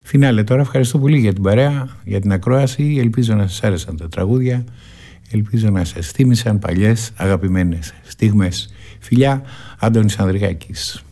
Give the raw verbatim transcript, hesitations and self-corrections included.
Φινάλε τώρα, ευχαριστώ πολύ για την παρέα, για την ακρόαση. Ελπίζω να σας άρεσαν τα τραγούδια. Ελπίζω να σας θύμισαν παλιές αγαπημένες στιγμές. Φιλιά, Άντωνης Ανδρικάκης.